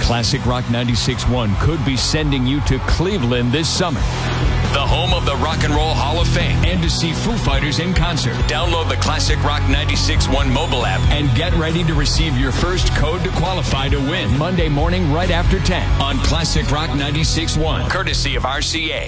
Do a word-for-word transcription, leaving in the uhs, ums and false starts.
Classic Rock ninety-six point one could be sending you to Cleveland this summer, the home of the Rock and Roll Hall of Fame, and to see Foo Fighters in concert. Download the Classic Rock ninety-six point one mobile app and get ready to receive your first code to qualify to win Monday morning right after ten on Classic Rock ninety-six point one, courtesy of R C A.